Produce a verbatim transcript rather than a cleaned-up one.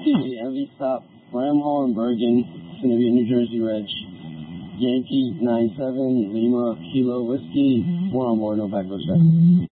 M V stop, Bramhall and Bergen. It's going to be a New Jersey Reg. Yankee nine seven, Lima, Kilo Whiskey. One on board, no backdoor check.